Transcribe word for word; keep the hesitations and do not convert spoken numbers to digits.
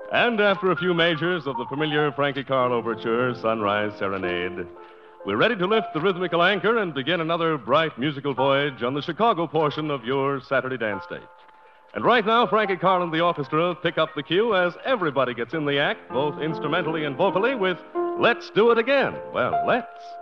And after a few measures of the familiar Frankie Carl overture, Sunrise Serenade, we're ready to lift the rhythmical anchor and begin another bright musical voyage on the Chicago portion of your Saturday dance date. And right now, Frankie Carl and the orchestra pick up the cue as everybody gets in the act, both instrumentally and vocally, with Let's Do It Again. Well, let's.